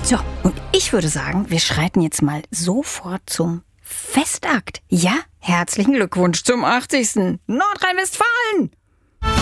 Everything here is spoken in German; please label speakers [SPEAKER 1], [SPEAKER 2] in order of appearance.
[SPEAKER 1] So, und ich würde sagen, wir schreiten jetzt mal sofort zum Festakt. Ja, herzlichen Glückwunsch zum 80. Nordrhein-Westfalen!